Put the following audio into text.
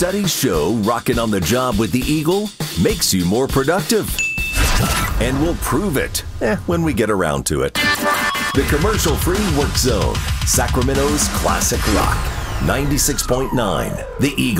Studies show rocking on the job with the Eagle makes you more productive. And we'll prove it when we get around to it. The commercial-free Work Zone, Sacramento's classic rock. 96.9, The Eagle.